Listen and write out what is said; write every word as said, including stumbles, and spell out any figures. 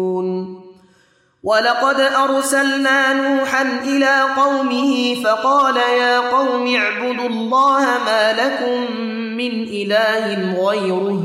ولقد أرسلنا نوحا إلى قومه فقال يا قوم اعبدوا الله ما لكم من إله غيره